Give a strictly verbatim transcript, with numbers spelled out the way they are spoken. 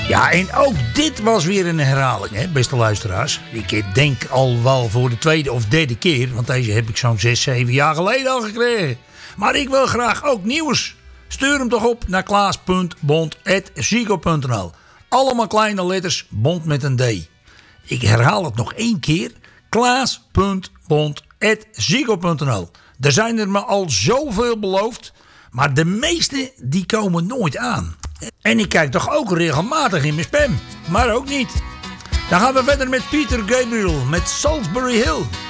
Ja, en ook dit was weer een herhaling, hè, beste luisteraars. Ik denk al wel voor de tweede of derde keer, want deze heb ik zo'n zes, zeven jaar geleden al gekregen. Maar ik wil graag ook nieuws. Stuur hem toch op naar klaas punt bond apenstaartje ziggo punt n l. Allemaal kleine letters, bond met een D. Ik herhaal het nog één keer. klaas punt bond apenstaartje ziggo punt n l. Er zijn er me al zoveel beloofd, maar de meeste die komen nooit aan. En ik kijk toch ook regelmatig in mijn spam, maar ook niet. Dan gaan we verder met Peter Gabriel met Salisbury Hill.